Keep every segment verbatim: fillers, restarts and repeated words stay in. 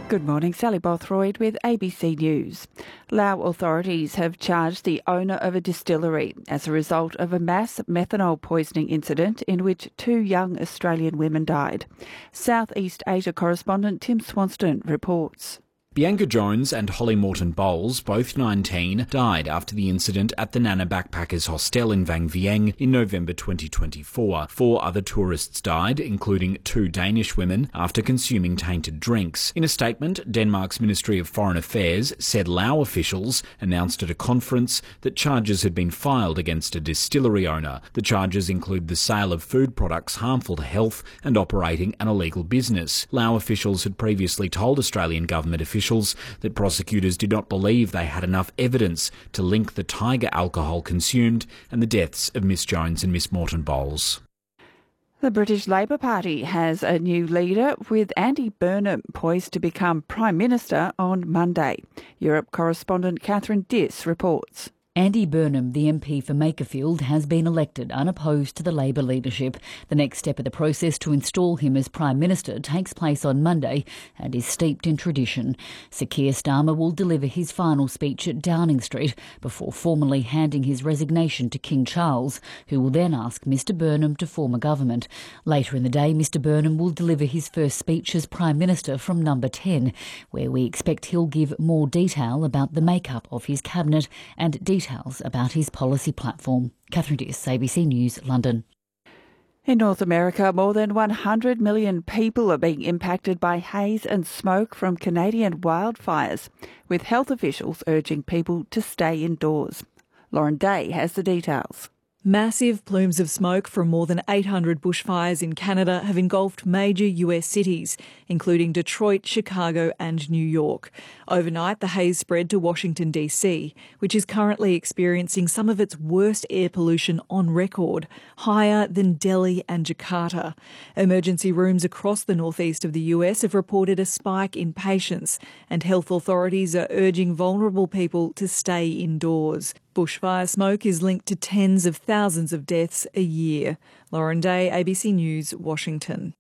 Good morning, Sally Bothroyd with A B C News. Laos authorities have charged the owner of a distillery as a result of a mass methanol poisoning incident in which two young Australian women died. Southeast Asia correspondent Tim Swanston reports. Bianca Jones and Holly Morton Bowles, both nineteen, died after the incident at the Nana Backpackers Hostel in Vang Vieng in November twenty twenty-four. Four other tourists died, including two Danish women, after consuming tainted drinks. In a statement, Denmark's Ministry of Foreign Affairs said Lao officials announced at a conference that charges had been filed against a distillery owner. The charges include the sale of food products harmful to health and operating an illegal business. Lao officials had previously told Australian government officials that prosecutors did not believe they had enough evidence to link the Tiger alcohol consumed and the deaths of Miss Jones and Miss Morton Bowles. The British Labor Party has a new leader, with Andy Burnham poised to become Prime Minister on Monday. Europe correspondent Catherine Diss reports. Andy Burnham, the M P for Makerfield, has been elected unopposed to the Labor leadership. The next step of the process to install him as Prime Minister takes place on Monday and is steeped in tradition. Sir Keir Starmer will deliver his final speech at Downing Street before formally handing his resignation to King Charles, who will then ask Mr Burnham to form a government. Later in the day, Mr Burnham will deliver his first speech as Prime Minister from number ten, where we expect he'll give more detail about the makeup of his cabinet and details about his policy platform. Catherine Diss, A B C News, London. In North America, more than one hundred million people are being impacted by haze and smoke from Canadian wildfires, with health officials urging people to stay indoors. Lauren Day has the details. Massive plumes of smoke from more than eight hundred bushfires in Canada have engulfed major U S cities, including Detroit, Chicago and New York. Overnight, the haze spread to Washington, D C, which is currently experiencing some of its worst air pollution on record, higher than Delhi and Jakarta. Emergency rooms across the northeast of the U S have reported a spike in patients, and health authorities are urging vulnerable people to stay indoors. Bushfire smoke is linked to tens of thousands of deaths a year. Lauren Day, A B C News, Washington.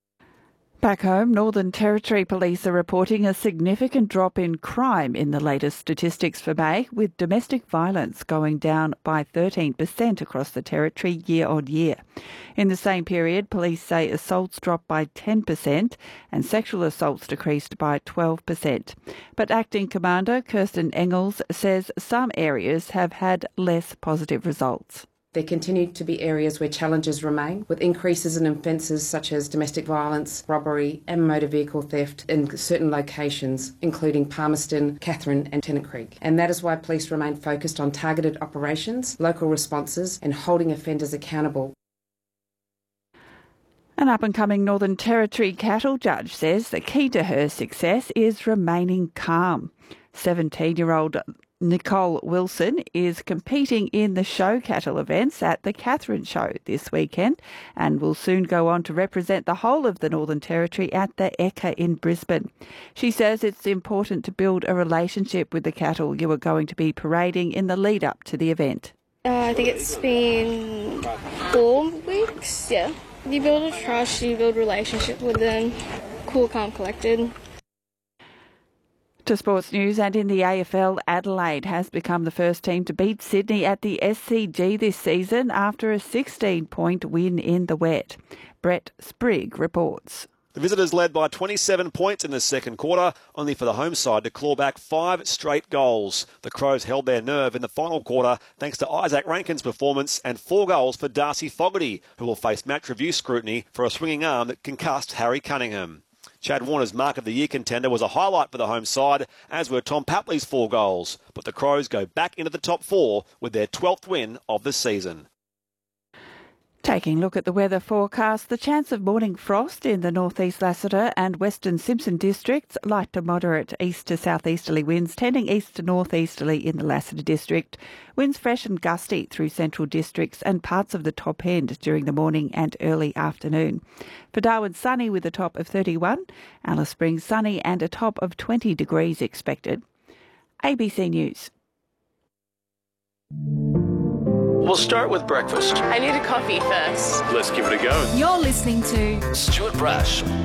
Back home, Northern Territory Police are reporting a significant drop in crime in the latest statistics for May, with domestic violence going down by thirteen percent across the territory year on year. In the same period, police say assaults dropped by ten percent and sexual assaults decreased by twelve percent. But Acting Commander Kirsten Engels says some areas have had less positive results. There continue to be areas where challenges remain, with increases in offences such as domestic violence, robbery and motor vehicle theft in certain locations, including Palmerston, Katherine and Tennant Creek. And that is why police remain focused on targeted operations, local responses and holding offenders accountable. An up-and-coming Northern Territory cattle judge says the key to her success is remaining calm. seventeen-year-old Nicole Wilson is competing in the show cattle events at the Katherine Show this weekend and will soon go on to represent the whole of the Northern Territory at the Ekka in Brisbane. She says it's important to build a relationship with the cattle you are going to be parading in the lead-up to the event. Uh, I think it's been four weeks, yeah. You build a trust, you build a relationship with them, cool, calm, collected. To sports news, and in the A F L, Adelaide has become the first team to beat Sydney at the S C G this season after a sixteen-point win in the wet. Brett Sprigg reports. The visitors led by twenty-seven points in the second quarter, only for the home side to claw back five straight goals. The Crows held their nerve in the final quarter thanks to Isaac Rankin's performance and four goals for Darcy Fogarty, who will face match review scrutiny for a swinging arm that concussed Harry Cunningham. Chad Warner's Mark of the Year contender was a highlight for the home side, as were Tom Papley's four goals. But the Crows go back into the top four with their twelfth win of the season. Taking a look at the weather forecast, the chance of morning frost in the northeast Lassiter and western Simpson districts, light to moderate east to southeasterly winds, tending east to northeasterly in the Lassiter district. Winds fresh and gusty through central districts and parts of the top end during the morning and early afternoon. For Darwin, sunny with a top of thirty-one. Alice Springs, sunny and a top of twenty degrees expected. A B C News. We'll start with breakfast. I need a coffee first. Let's give it a go. You're listening to Stuart Brash.